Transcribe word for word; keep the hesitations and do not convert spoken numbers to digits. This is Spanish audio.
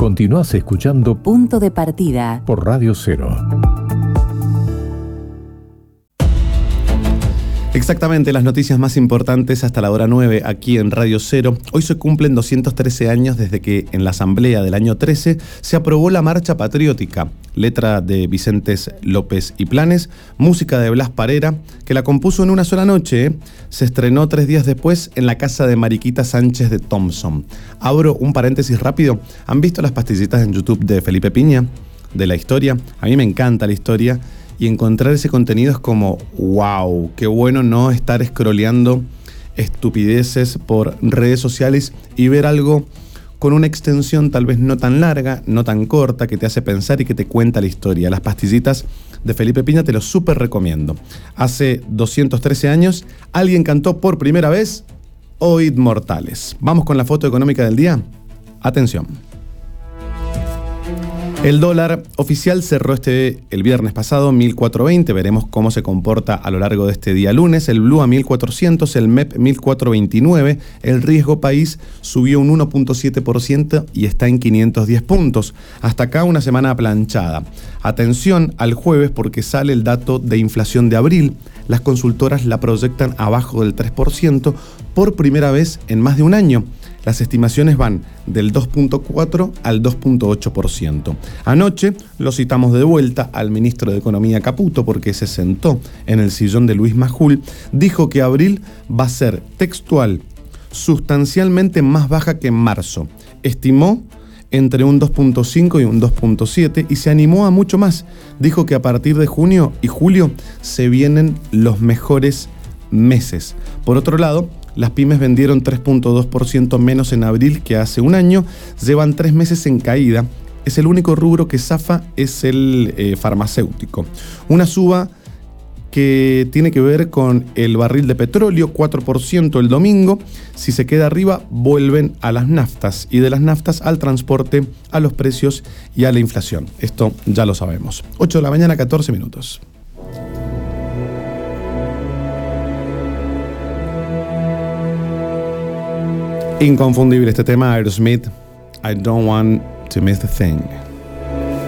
Continuás escuchando Punto de Partida por Radio Cero. Exactamente, las noticias más importantes hasta la hora nueve aquí en Radio Cero. Hoy se cumplen doscientos trece años desde que en la Asamblea del año trece se aprobó la Marcha Patriótica, letra de Vicentes López y Planes, música de Blas Parera, que la compuso en una sola noche. ¿eh? Se estrenó tres días después en la casa de Mariquita Sánchez de Thompson. Abro un paréntesis rápido. ¿Han visto las pastillitas en YouTube de Felipe Piña? De la historia. A mí me encanta la historia. Y encontrar ese contenido es como, wow, qué bueno no estar scrolleando estupideces por redes sociales y ver algo con una extensión tal vez no tan larga, no tan corta, que te hace pensar y que te cuenta la historia. Las pastillitas de Felipe Piña te lo súper recomiendo. Hace doscientos trece años, alguien cantó por primera vez Oíd Mortales. Vamos con la foto económica del día. Atención. El dólar oficial cerró este el viernes pasado mil cuatrocientos veinte. Veremos cómo se comporta a lo largo de este día lunes. El Blue a mil cuatrocientos, el M E P mil cuatrocientos veintinueve. El riesgo país subió un uno punto siete por ciento y está en quinientos diez puntos. Hasta acá una semana planchada. Atención al jueves porque sale el dato de inflación de abril. Las consultoras la proyectan abajo del tres por ciento por primera vez en más de un año. Las estimaciones van del dos punto cuatro al dos punto ocho por ciento. Anoche lo citamos de vuelta al ministro de Economía Caputo porque se sentó en el sillón de Luis Majul. Dijo que abril va a ser textual, sustancialmente más baja que en marzo. Estimó entre un dos punto cinco y un dos punto siete y se animó a mucho más. Dijo que a partir de junio y julio se vienen los mejores meses. Por otro lado, las pymes vendieron tres punto dos por ciento menos en abril que hace un año, llevan tres meses en caída. Es el único rubro que zafa, es el eh, farmacéutico. Una suba que tiene que ver con el barril de petróleo, cuatro por ciento el domingo. Si se queda arriba, vuelven a las naftas y de las naftas al transporte, a los precios y a la inflación. Esto ya lo sabemos. ocho de la mañana, catorce minutos. Inconfundible este tema, Aerosmith, I don't want to miss the thing.